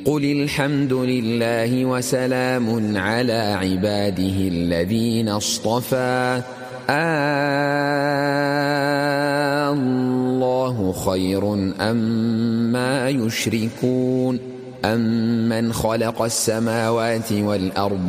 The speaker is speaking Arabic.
قل الحمد لله وسلام على عباده الذين اصطفى الله خير أما يشركون أمن خلق السماوات والأرض